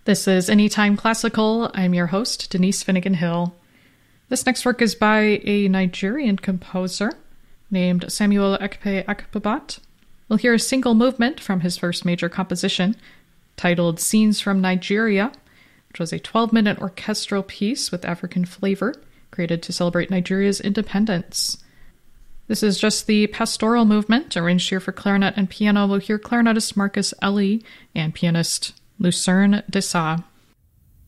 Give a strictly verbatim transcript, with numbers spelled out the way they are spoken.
This is Anytime Classical. I'm your host, Denise Finnegan Hill. This next work is by a Nigerian composer named Samuel Ekpe Akpobat. We'll hear a single movement from his first major composition, titled Scenes from Nigeria, which was a twelve-minute orchestral piece with African flavor, created to celebrate Nigeria's independence. This is just the pastoral movement, arranged here for clarinet and piano. We'll hear clarinetist Marcus Ellie and pianist Lucerne Dessau.